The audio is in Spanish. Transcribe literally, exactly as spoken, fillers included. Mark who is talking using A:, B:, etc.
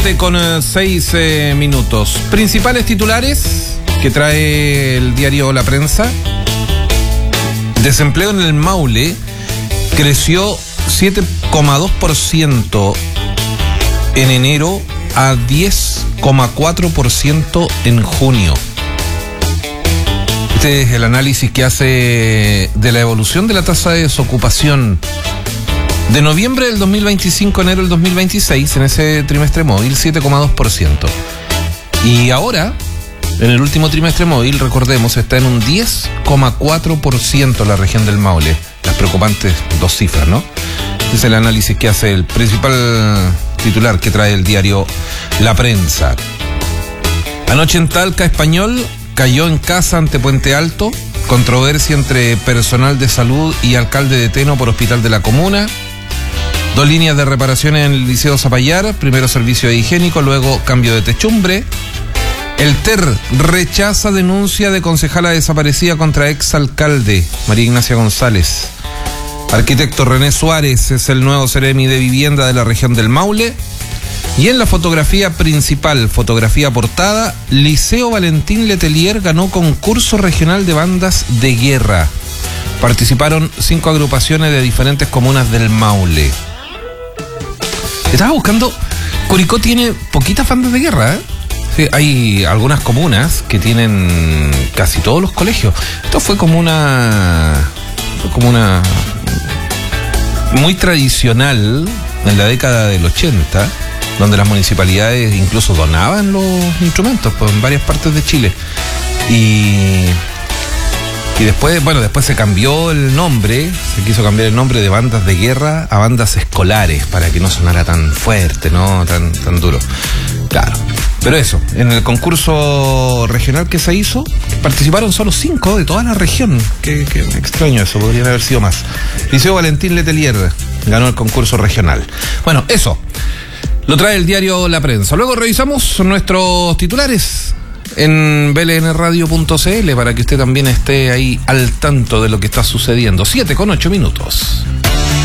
A: Con eh, seis eh, minutos. Principales titulares que trae el diario La Prensa. Desempleo en el Maule creció siete coma dos por ciento en enero a diez coma cuatro por ciento en junio. Este es el análisis que hace de la evolución de la tasa de desocupación de noviembre del dos mil veinticinco a enero del dos mil veintiséis, en ese trimestre móvil, siete coma dos por ciento. Y ahora, en el último trimestre móvil, recordemos, está en un diez coma cuatro por ciento la región del Maule. Las preocupantes dos cifras, ¿no? Este es el análisis que hace el principal titular que trae el diario La Prensa. Anoche en Talca, Español cayó en casa ante Puente Alto. Controversia entre personal de salud y alcalde de Teno por hospital de la comuna. Dos líneas de reparaciones en el Liceo Zapallar, primero servicio de higiénico, luego cambio de techumbre. El T E R rechaza denuncia de concejala desaparecida contra exalcalde María Ignacia González. Arquitecto René Suárez es el nuevo Seremi de Vivienda de la región del Maule. Y en la fotografía principal, fotografía portada, Liceo Valentín Letelier ganó concurso regional de bandas de guerra. Participaron cinco agrupaciones de diferentes comunas del Maule. Estaba buscando, Curicó tiene poquitas bandas de guerra, ¿eh? Sí, hay algunas comunas que tienen casi todos los colegios. Esto fue como una, fue como una muy tradicional en la década del ochenta, donde las municipalidades incluso donaban los instrumentos, pues, en varias partes de Chile. Y Y después, bueno, después se cambió el nombre, se quiso cambiar el nombre de bandas de guerra a bandas escolares, para que no sonara tan fuerte, ¿no? Tan, tan duro. Claro. Pero eso, en el concurso regional que se hizo, participaron solo cinco de toda la región. Qué, qué extraño eso, podrían haber sido más. Liceo Valentín Letelier ganó el concurso regional. Bueno, eso lo trae el diario La Prensa. Luego revisamos nuestros titulares en b l n radio punto c l para que usted también esté ahí al tanto de lo que está sucediendo. Siete con ocho minutos.